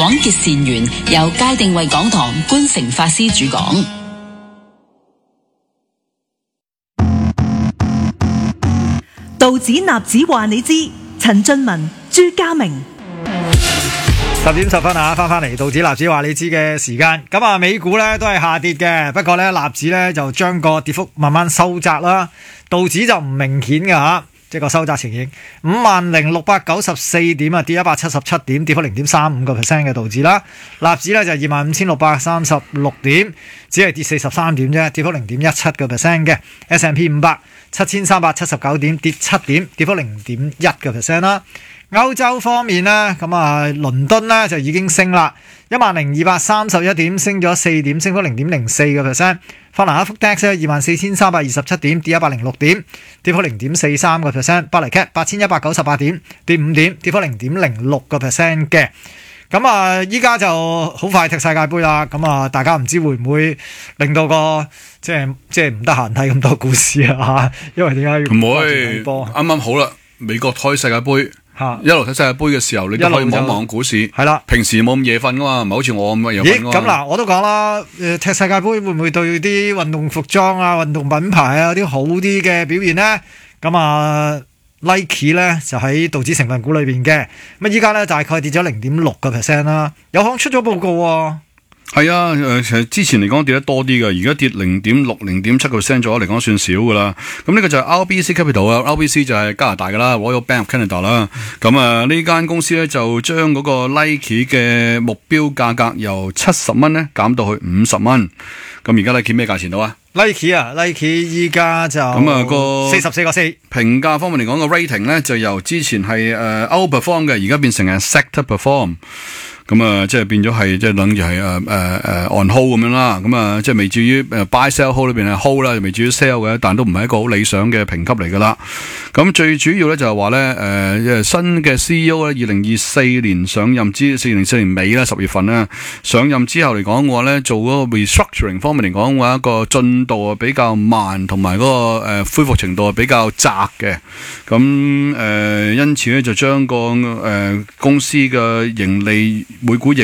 廣結善緣，由界定為港堂觀誠法師主講。 道指納指話你知，陳俊文、朱家明。 10點10分啊，翻嚟道指納指話你知嘅時間。咁啊，美股咧都係下跌嘅，不過咧納指咧就將個跌幅慢慢收窄啦，道指就唔明顯嘅吓。即係個收窄情形，50,694點啊，跌177點，跌幅0.35% 嘅道指啦。納指咧就25,636點，只係跌43點啫，跌幅0.17% 嘅。S&P 500 7,379點，跌7點，跌幅0.1% 啦。歐洲方面呢，咁啊，倫敦呢就已經升啦，10,231點，升咗4點，升幅0.04%。法蘭克福 DAX 24,327點，跌106點，跌幅0.43%。巴黎 CAC 8,198點，跌5點，跌幅0.06% 嘅。咁啊，依家就好快踢世界盃啦。咁啊，大家唔知會唔會令到個即係唔得閒睇咁多故事啊？因為點解要唔會？啱啱好啦，美國開世界盃。一路睇世界盃嘅時候，你都可以望望股市。係啦，平時冇咁夜瞓噶嘛，唔係好似我咁夜瞓噶嘛。 咁嗱，我都講啦，踢世界盃會唔會對啲運動服裝啊、運動品牌啊啲好啲嘅表現呢？咁啊 ，Nike 咧就喺道指成分股裏邊嘅，咁依家咧大概跌咗0.6% 啦。有行出咗報告喎。 係啊，其實之前嚟講跌得多啲嘅，而家跌0.6、0.7% 左右嚟講算少噶啦。咁呢個就係 RBC Capital 啊 ，RBC 就係加拿大噶啦 ，Royal Bank of Canada 啦。咁啊，呢間公司咧就將嗰個 Nike 嘅目標價格由70蚊咧減到去50蚊。咁而家 Nike 咩價錢到啊 ？Nike 依家就咁啊個44.4。 評價方面嚟講個 rating 咧就由之前係outperform 嘅，而家變成係 sector perform。咁啊，即係變咗係，即係等於係on hold 咁樣啦。咁啊，即係未至於buy sell hold 裏邊係 hold 啦，未至於 sell 嘅，但都唔係一個好理想嘅評級嚟噶啦。咁最主要咧就係話咧，新嘅 CEO 咧，2024年上任2024年尾啦，10月份啦上任之後嚟講嘅話咧，做嗰個 restructuring 方面嚟講嘅話，一個進度啊比較慢，同埋嗰個恢復程度係比較窄嘅。咁因此咧就將個公司嘅盈利每股盈